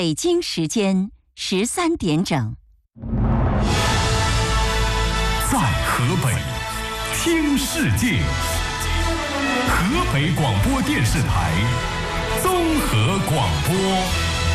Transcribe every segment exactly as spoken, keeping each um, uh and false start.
北京时间十三点整。 在河北听世界，河北广播电视台综合广播。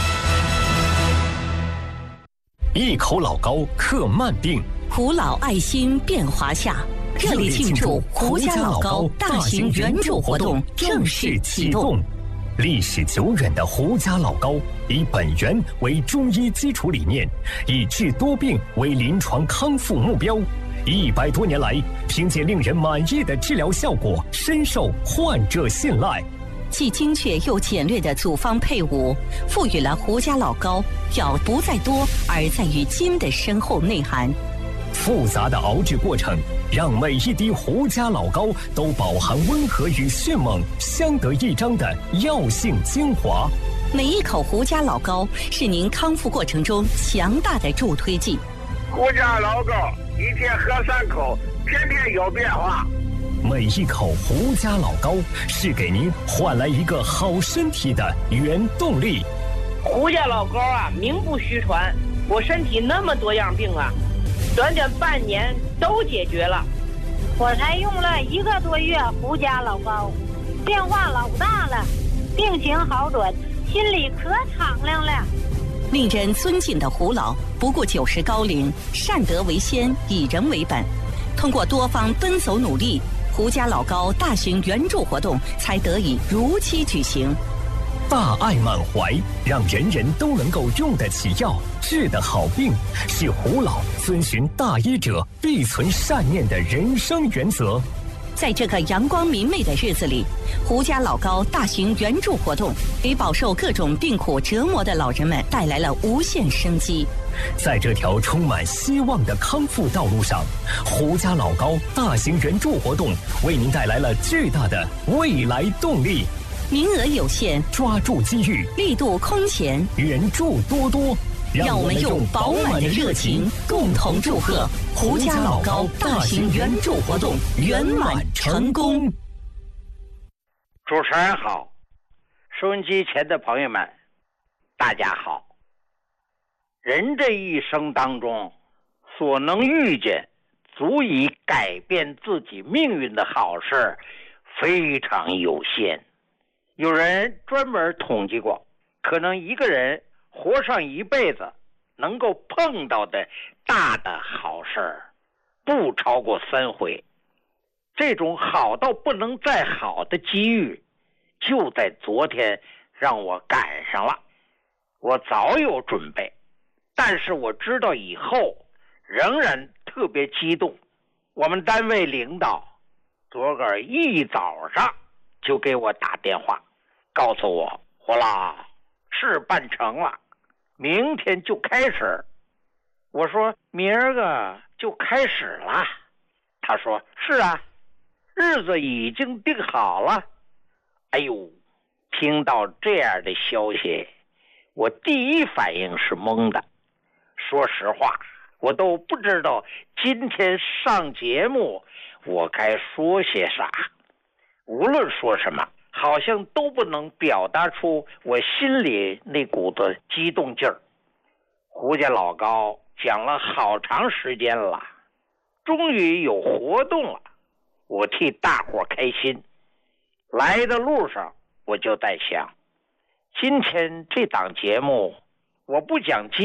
一口老高克慢病， 胡老爱心变华夏，热烈庆祝胡家老高大型援助活动正式启动。 历史久远的胡家老高，以本源为中医基础理念，以治多病为临床康复目标。一百多年来，凭借令人满意的治疗效果，深受患者信赖。 既精确又简略的组方配伍，赋予了胡家老高药不在多而在于精的深厚内涵。 复杂的熬制过程，让每一滴胡家老高都饱含温和与迅猛相得益彰的药性精华。 每一口胡家老高是您康复过程中强大的助推剂。 胡家老高一天喝三口，天天有变化。 每一口胡家老高是给您换来一个好身体的原动力。 胡家老高啊，名不虚传，我身体那么多样病啊，短短半年都解决了。 我才用了一个多月胡家老高，变化老大了，病情好转，心里可敞亮了。 令人尊敬的胡老，不顾九十高龄，善德为先，以人为本。通过多方奔走努力，胡家老高大型援助活动才得以如期举行。 大爱满怀，让人人都能够用得起药，治得好病，是胡老遵循大医者必存善念的人生原则。 在这个阳光明媚的日子里，胡家老高大型援助活动给饱受各种病苦折磨的老人们带来了无限生机。 在这条充满希望的康复道路上，胡家老高大型援助活动为您带来了巨大的未来动力。 名额有限， 抓住机遇， 力度空前， 援助多多。 让我们用饱满的热情，共同祝贺胡家老高大型援助活动圆满成功。 主持人好，收音机前的朋友们，大家好。人这一生当中，所能遇见足以改变自己命运的好事非常有限。有人专门统计过，可能一个人活上一辈子能够碰到的大的好事不超过三回。这种好到不能再好的机遇就在昨天让我赶上了。我早有准备，但是我知道以后仍然特别激动。我们单位领导昨个一早上就给我打电话，告诉我胡老事办成了，明天就开始。我说明儿个就开始了。他说是啊，日子已经定好了。哎呦，听到这样的消息，我第一反应是懵的。说实话，我都不知道今天上节目我该说些啥。无论说什么，好像都不能表达出我心里那股子激动劲儿。胡家老高讲了好长时间了，终于有活动了，我替大伙开心。来的路上我就在想，今天这档节目我不讲